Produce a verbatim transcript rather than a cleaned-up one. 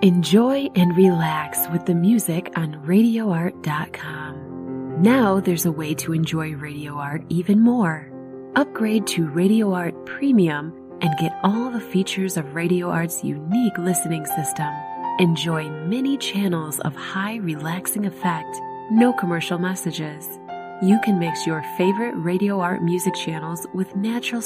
Enjoy and relax with the music on radio art dot com. Now there's a way to enjoy Radio Art even more. Upgrade to Radio Art Premium and get all the features of Radio Art's unique listening system. Enjoy many channels of high relaxing effect, no commercial messages. You can mix your favorite Radio Art music channels with natural